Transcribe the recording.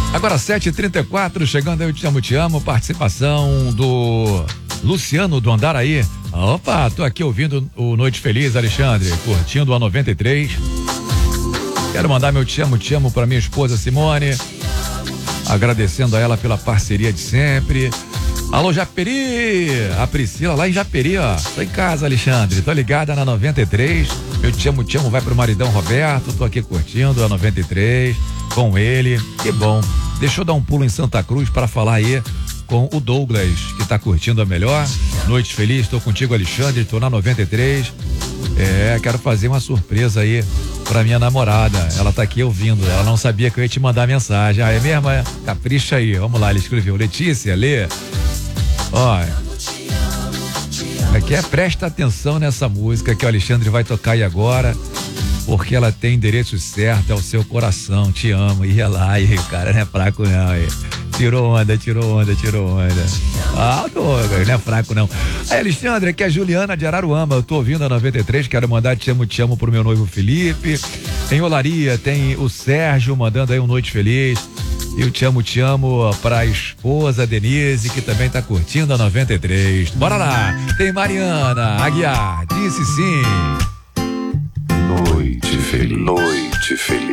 Agora 7h34, chegando aí o Te Amo, participação do Luciano do Andaraí. Opa, tô aqui ouvindo o Noite Feliz, Alexandre, curtindo a 93. Quero mandar meu te amo pra minha esposa Simone, agradecendo a ela pela parceria de sempre. Alô, Japeri, a Priscila lá em Japeri, ó. Tô em casa, Alexandre, tô ligada na 93. Meu te amo vai pro maridão Roberto, tô aqui curtindo a 93 com ele. Que bom. Deixa eu dar um pulo em Santa Cruz para falar aí com o Douglas, que tá curtindo a melhor. Noite feliz, tô contigo, Alexandre, tô na 93. Quero fazer uma surpresa aí pra minha namorada. Ela tá aqui ouvindo, ela não sabia que eu ia te mandar mensagem. É mesmo? Capricha aí. Vamos lá, ele escreveu. Letícia, lê. Olha, aqui presta atenção nessa música que o Alexandre vai tocar aí agora, porque ela tem endereço certo, é o seu coração, te amo. E lá, e o cara não é fraco não, aí. Tirou onda. Douglas, não é fraco não. Aí, Alexandre, aqui é a Juliana de Araruama, eu tô ouvindo a 93, quero mandar te amo pro meu noivo Felipe. Em Olaria tem o Sérgio mandando aí um Noite Feliz. E o te amo pra esposa Denise, que também tá curtindo a 93. Bora lá, tem Mariana Aguiar, disse sim. Noite feliz.